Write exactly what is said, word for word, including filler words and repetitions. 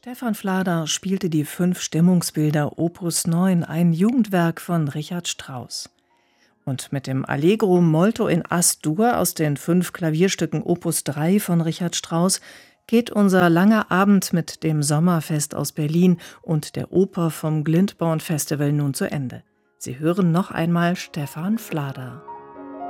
Stefan Flader spielte die fünf Stimmungsbilder Opus neun, ein Jugendwerk von Richard Strauss. Und mit dem Allegro molto in As-Dur aus den fünf Klavierstücken Opus drei von Richard Strauss geht unser langer Abend mit dem Sommerfest aus Berlin und der Oper vom Glindborn Festival nun zu Ende. Sie hören noch einmal Stefan Flader.